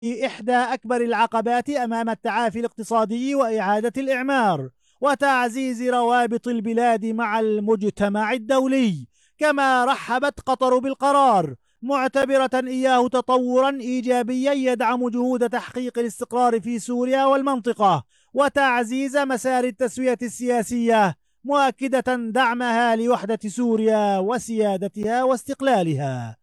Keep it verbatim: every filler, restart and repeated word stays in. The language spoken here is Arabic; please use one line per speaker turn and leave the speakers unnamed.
إحدى أكبر العقبات أمام التعافي الاقتصادي وإعادة الإعمار وتعزيز روابط البلاد مع المجتمع الدولي. كما رحبت قطر بالقرار، معتبرة إياه تطورا إيجابيا يدعم جهود تحقيق الاستقرار في سوريا والمنطقة وتعزيز مسار التسوية السياسية، مؤكدة دعمها لوحدة سوريا وسيادتها واستقلالها.